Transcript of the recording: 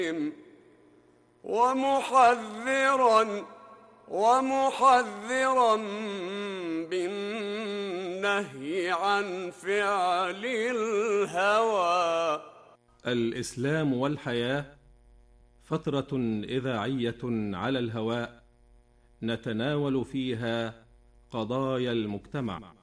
ومحذرا بالنهي عن فعل الهوى. الإسلام والحياة فترة إذاعية على الهواء نتناول فيها قضايا المجتمع.